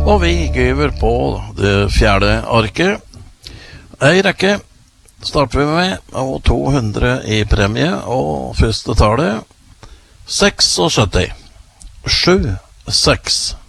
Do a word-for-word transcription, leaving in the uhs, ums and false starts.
Og vi gyver på det fjerde arket. En rekke starter vi med, og to hundre i premie, og første tallet seks og sytti. sju, seks.